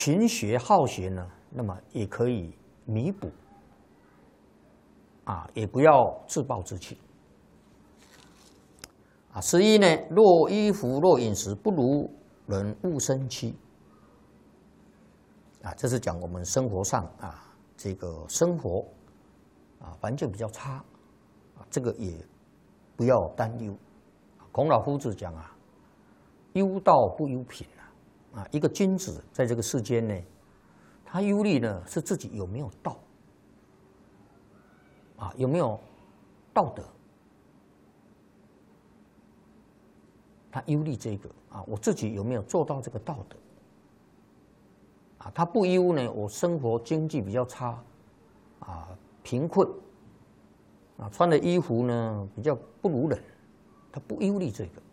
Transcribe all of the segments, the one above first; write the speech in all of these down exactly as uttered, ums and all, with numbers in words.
勤学好学呢，那么也可以弥补，啊，也不要自暴自弃。啊，十一呢，若衣服若饮食不如人，勿生戚。啊，这是讲我们生活上啊，这个生活啊环境比较差，啊，这个也不要担忧。孔老夫子讲啊，忧道不忧贫啊，啊，一个君子在这个世间呢，他忧虑呢是自己有没有道，啊，有没有道德。他忧虑这个啊，我自己有没有做到这个道德啊？他不忧呢，我生活经济比较差，啊，贫困，啊，穿的衣服呢比较不如人，他不忧虑这个。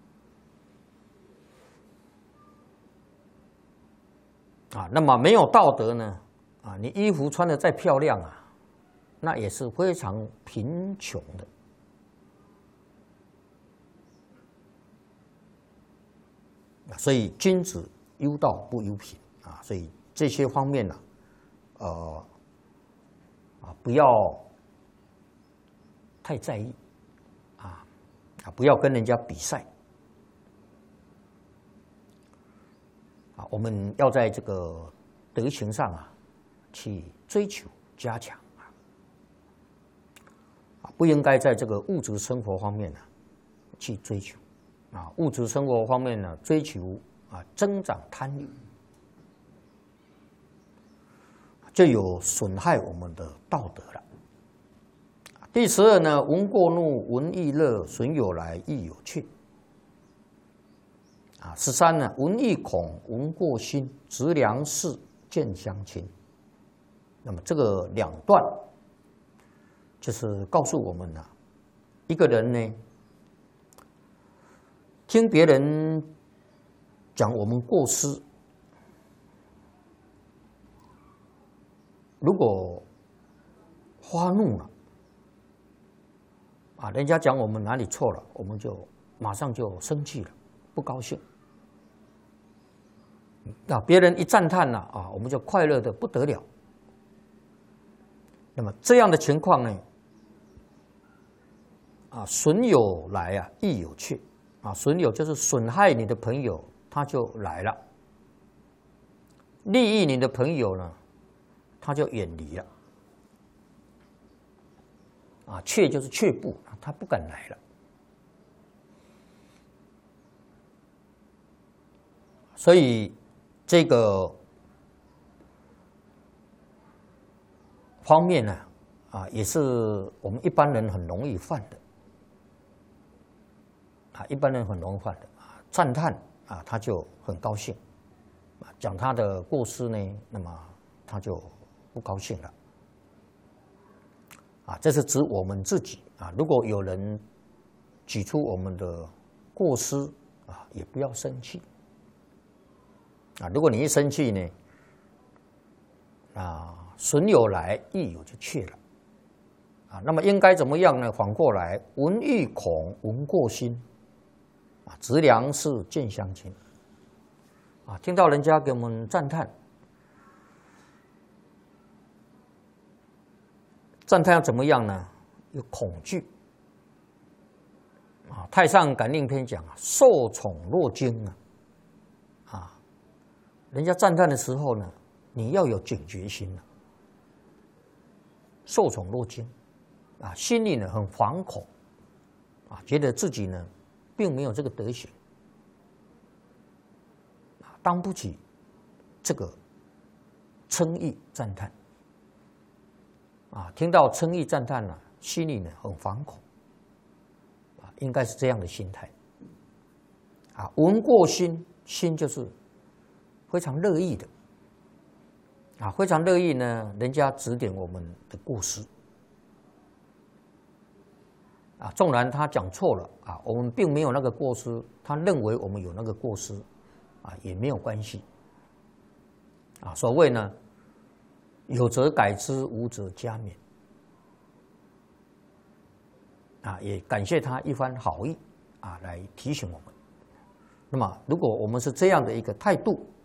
啊，那么没有道德呢？啊，你衣服穿的再漂亮啊，那也是非常贫穷的。所以君子忧道不忧贫啊，所以这些方面呢，呃，啊不要太在意，啊啊不要跟人家比赛，啊我们要在这个德行上啊去追求加强啊，啊不应该在这个物质生活方面呢去追求。啊，物质生活方面呢，追求啊增长贪欲，就有损害我们的道德了。第十二呢，闻过怒，闻亦乐，损有来，亦有去。啊，十三呢，闻亦恐，闻过心，执粮食，见乡亲。那么这个两段，就是告诉我们呢、啊，一个人呢。听别人讲我们过失，如果发怒了，啊，人家讲我们哪里错了，我们就马上就生气了，不高兴。那别人一赞叹了啊，我们就快乐的不得了。那么这样的情况呢，啊，损有来啊，亦有去。啊，损友就是损害你的朋友，他就来了；利益你的朋友呢，他就远离了。啊，却就是却步，他不敢来了。所以这个方面呢，啊，也是我们一般人很容易犯的。啊，一般人很容易犯的啊，赞叹啊，他就很高兴；啊，讲他的过失呢，那么他就不高兴了。啊，这是指我们自己啊。如果有人举出我们的过失啊，也不要生气。啊，如果你一生气呢，啊，损有来，亦有就去了。啊，那么应该怎么样呢？反过来，闻亦恐，闻过心。啊，执粮食，见乡亲。啊，听到人家给我们赞叹，赞叹要怎么样呢？有恐惧。啊，《太上感应篇》讲啊，受宠若惊啊，啊，人家赞叹的时候呢，你要有警觉心啊。受宠若惊，啊，心里呢很惶恐，啊，觉得自己呢。并没有这个德行，啊，当不起这个称义赞叹，啊，听到称义赞叹呢，心里呢很惶恐，啊，应该是这样的心态，啊，闻过心，心就是非常乐意的，啊，非常乐意呢，人家指点我们的过失。啊，纵然他讲错了啊，我们并没有那个过失，他认为我们有那个过失，啊，也没有关系。啊，所谓呢，有则改之，无则加勉。啊，也感谢他一番好意啊，来提醒我们。那么，如果我们是这样的一个态度